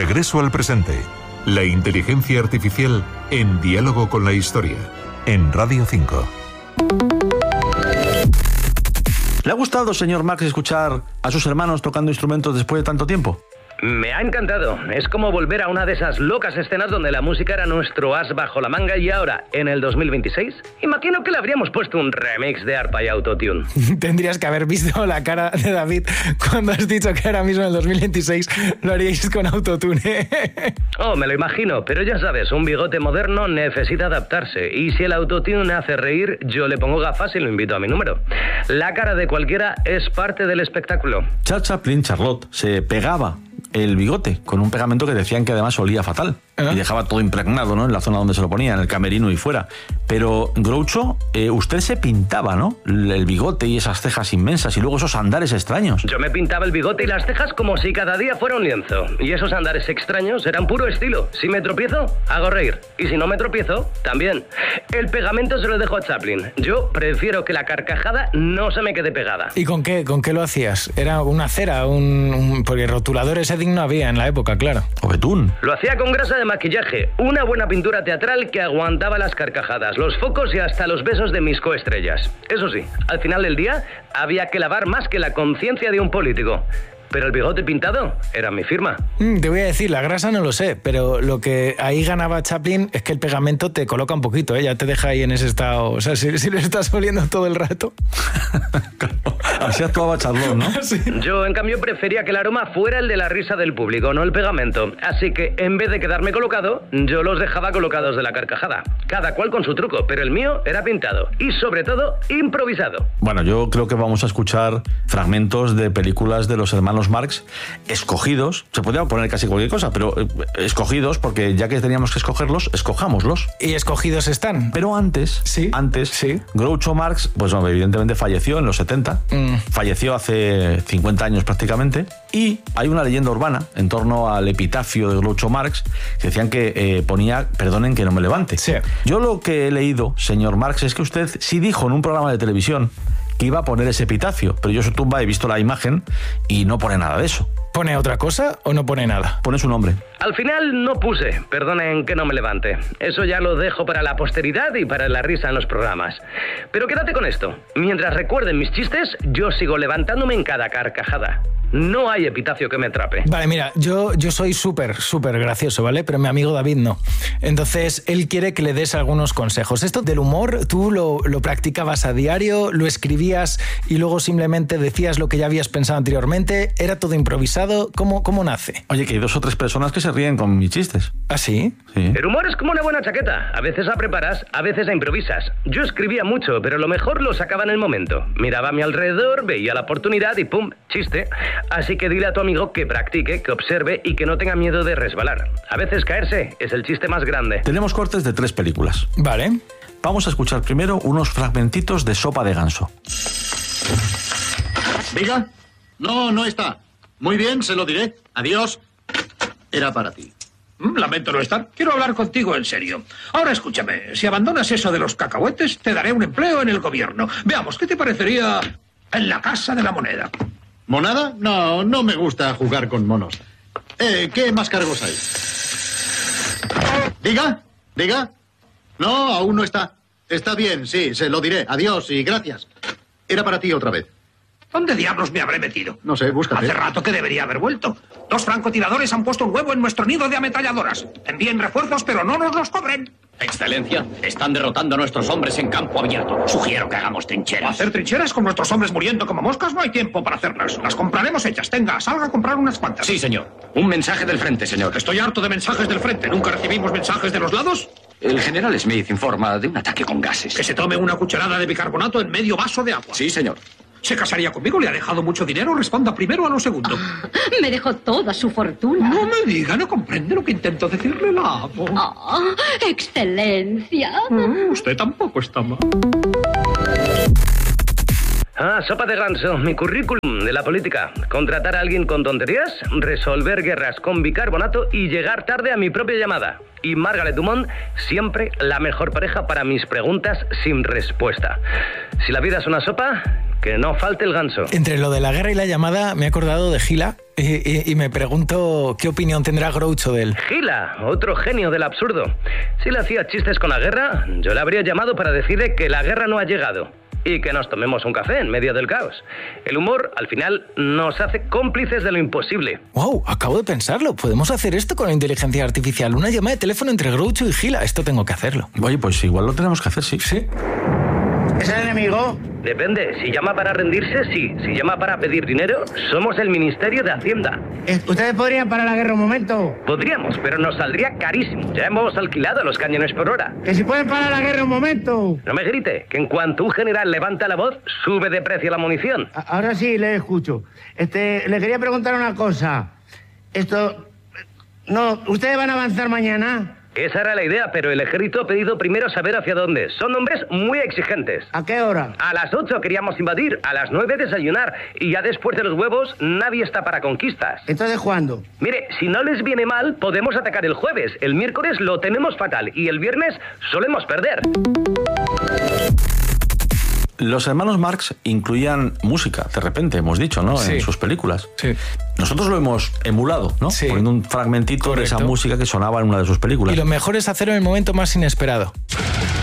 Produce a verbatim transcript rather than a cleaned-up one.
Regreso al presente. La inteligencia artificial en diálogo con la historia. En Radio cinco. ¿Le ha gustado, señor Marx, escuchar a sus hermanos tocando instrumentos después de tanto tiempo? Me ha encantado. Es como volver a una de esas locas escenas donde la música era nuestro as bajo la manga y ahora, en el dos mil veintiséis, imagino que le habríamos puesto un remix de arpa y autotune. Tendrías que haber visto la cara de David cuando has dicho que ahora mismo en el dos mil veintiséis lo haríais con autotune. Oh, me lo imagino, pero ya sabes, un bigote moderno necesita adaptarse y si el autotune hace reír, yo le pongo gafas y lo invito a mi número. La cara de cualquiera es parte del espectáculo. Charles Chaplin, Charlotte, se pegaba el bigote con un pegamento que decían que además olía fatal. ¿Eh? Y dejaba todo impregnado, ¿no? En la zona donde se lo ponía, en el camerino y fuera. Pero, Groucho, eh, usted se pintaba, ¿no? El bigote y esas cejas inmensas y luego esos andares extraños. Yo me pintaba el bigote y las cejas como si cada día fuera un lienzo. Y esos andares extraños eran puro estilo. Si me tropiezo, hago reír. Y si no me tropiezo, también. El pegamento se lo dejo a Chaplin. Yo prefiero que la carcajada no se me quede pegada. ¿Y con qué? ¿Con qué lo hacías? ¿Era una cera? Un, un... Porque rotuladores Edding no había en la época, claro. O betún. Lo hacía con grasa de maquillaje, una buena pintura teatral que aguantaba las carcajadas, los focos y hasta los besos de mis coestrellas. Eso sí, al final del día había que lavar más que la conciencia de un político. Pero el bigote pintado era mi firma. Mm, te voy a decir, la grasa no lo sé, pero lo que ahí ganaba Chaplin es que el pegamento te coloca un poquito, ¿eh? Ya te deja ahí en ese estado. O sea, si, si lo estás oliendo todo el rato. Así actuaba Charlot, ¿no? Sí. Yo, en cambio, prefería que el aroma fuera el de la risa del público, no el pegamento. Así que, en vez de quedarme colocado, yo los dejaba colocados de la carcajada. Cada cual con su truco, pero el mío era pintado. Y, sobre todo, improvisado. Bueno, yo creo que vamos a escuchar fragmentos de películas de los hermanos Marx, escogidos, se podría poner casi cualquier cosa, pero eh, escogidos, porque ya que teníamos que escogerlos, escojámoslos. Y escogidos están. Pero antes, sí, antes, sí. Groucho Marx, pues no, evidentemente falleció en los setenta, mm. falleció hace cincuenta años prácticamente, y hay una leyenda urbana en torno al epitafio de Groucho Marx, que decían que eh, ponía, perdonen que no me levante. Sí. Yo lo que he leído, señor Marx, es que usted sí dijo en un programa de televisión que iba a poner ese epitafio, pero yo en su tumba he visto la imagen y no pone nada de eso. ¿Pone otra cosa o no pone nada? Pone su nombre. Al final no puse, perdonen que no me levante. Eso ya lo dejo para la posteridad y para la risa en los programas. Pero quédate con esto. Mientras recuerden mis chistes, yo sigo levantándome en cada carcajada. No hay epitafio que me atrape. Vale, mira, yo, yo soy súper, súper gracioso, ¿vale? Pero mi amigo David no. Entonces, él quiere que le des algunos consejos. Esto del humor, ¿tú lo, lo practicabas a diario? ¿Lo escribías y luego simplemente decías lo que ya habías pensado anteriormente? ¿Era todo improvisado? ¿Cómo, cómo nace? Oye, que hay dos o tres personas que se ríen con mis chistes. ¿Ah, sí? Sí. El humor es como una buena chaqueta. A veces la preparas, a veces la improvisas. Yo escribía mucho, pero lo mejor lo sacaba en el momento. Miraba a mi alrededor, veía la oportunidad y ¡pum! Chiste. Así que dile a tu amigo que practique, que observe y que no tenga miedo de resbalar. A veces caerse es el chiste más grande. Tenemos cortes de tres películas. Vale. Vamos a escuchar primero unos fragmentitos de Sopa de ganso. ¿Diga? No, no está. Muy bien, se lo diré. Adiós. Era para ti. Lamento no estar. Quiero hablar contigo en serio. Ahora escúchame. Si abandonas eso de los cacahuetes, te daré un empleo en el gobierno. Veamos, ¿qué te parecería en la Casa de la Moneda? ¿Monada? No, no me gusta jugar con monos. Eh, ¿qué más cargos hay? ¿Diga? ¿Diga? No, aún no está. Está bien, sí, se lo diré. Adiós y gracias. Era para ti otra vez. ¿Dónde diablos me habré metido? No sé, búscate. Hace rato que debería haber vuelto. Dos francotiradores han puesto un huevo en nuestro nido de ametralladoras. Envíen refuerzos, pero no nos los cobren. Excelencia, están derrotando a nuestros hombres en campo abierto. Sugiero que hagamos trincheras. ¿Hacer trincheras con nuestros hombres muriendo como moscas? No hay tiempo para hacerlas. Las compraremos hechas. Tenga, salga a comprar unas cuantas. Sí, señor. Un mensaje del frente, señor. Estoy harto de mensajes del frente. ¿Nunca recibimos mensajes de los lados? El general Smith informa de un ataque con gases. Que se tome una cucharada de bicarbonato en medio vaso de agua. Sí, señor. ¿Se casaría conmigo? ¿Le ha dejado mucho dinero? Responda primero a lo segundo. Oh, me dejó toda su fortuna. No me diga, no comprende lo que intento decirle, la amo. Oh, excelencia. Mm, usted tampoco está mal. Ah, Sopa de ganso, mi currículum de la política. Contratar a alguien con tonterías, resolver guerras con bicarbonato y llegar tarde a mi propia llamada. Y Margaret Dumont, siempre la mejor pareja para mis preguntas sin respuesta. Si la vida es una sopa, que no falte el ganso. Entre lo de la guerra y la llamada me he acordado de Gila y, y, y me pregunto qué opinión tendrá Groucho de él. Gila, otro genio del absurdo. Si le hacía chistes con la guerra, yo le habría llamado para decirle que la guerra no ha llegado y que nos tomemos un café en medio del caos. El humor, al final, nos hace cómplices de lo imposible. Wow, acabo de pensarlo. Podemos hacer esto con la inteligencia artificial. Una llamada de teléfono entre Groucho y Gila. Esto tengo que hacerlo. Oye, pues igual lo tenemos que hacer, sí. Sí. ¿Es el enemigo? Depende. Si llama para rendirse, sí. Si llama para pedir dinero, somos el Ministerio de Hacienda. ¿Ustedes podrían parar la guerra un momento? Podríamos, pero nos saldría carísimo. Ya hemos alquilado los cañones por hora. ¿Que si pueden parar la guerra un momento? No me grite, que en cuanto un general levanta la voz, sube de precio la munición. Ahora sí, le escucho. Este, le quería preguntar una cosa. Esto... No, ¿ustedes van a avanzar mañana? Esa era la idea, pero el ejército ha pedido primero saber hacia dónde. Son hombres muy exigentes. ¿A qué hora? A las ocho queríamos invadir, a las nueve desayunar, y ya después de los huevos nadie está para conquistas. ¿Entonces cuándo? Mire, si no les viene mal, podemos atacar el jueves. El miércoles lo tenemos fatal y el viernes solemos perder. Los hermanos Marx incluían música, de repente, hemos dicho, ¿no? Sí. En sus películas. Sí. Nosotros lo hemos emulado, ¿no? Sí. Poniendo un fragmentito Correcto. de esa música que sonaba en una de sus películas. Y lo mejor es hacerlo en el momento más inesperado.